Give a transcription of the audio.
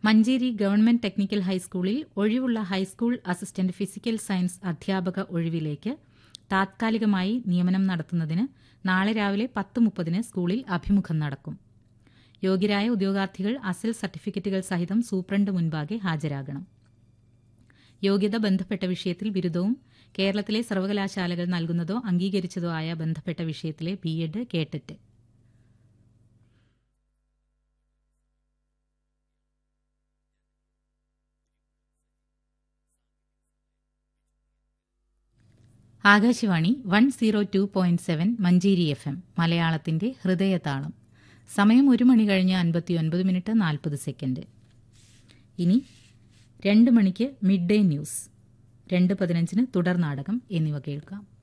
Manjeri government technical ഹൈസ്കൂളിൽ ഒഴിവുള്ള high school assistant physical science അധ്യാപക ഒഴിവിലേക്ക് താത്കാലികമായി നിയമനം നടത്തുന്നതിന് നാളെ രാവിലെ 10:30 സ്കൂളിൽ അഭിമുഖം നടക്കും. യോഗ്യരായ ഉദ്യോഗാർത്ഥികൾ അസൽ സർട്ടിഫിക്കറ്റുകൾ സഹിതം സൂപ്രണ്ട് മുൻപാകെ ഹാജരാകണം. യോഗ്യത ബന്ധപ്പെട്ട വിഷയത്തിൽ ബിരുദവും കേരളത്തിലെ സർവകലാശാലകൾ നൽകുന്നതോ അംഗീകരിച്ചതോ ആയ ബന്ധപ്പെട്ട വിഷയത്തിലെ ബിഎഡ്, കേട്ടറ്റ്. ആകാശവാണി 102.7 മഞ്ചേരി FM മലയാളത്തിന്റെ ഹൃദയതാളം. സമയം 1 മണി കഴിഞ്ഞ് 59 മിനിറ്റ് 40 സെക്കൻഡ്. ഇനി 2 മണിക്ക് മിഡ് ഡേ ന്യൂസ്, 2:15 തുടർ നാടകം എന്നിവ കേൾക്കാം.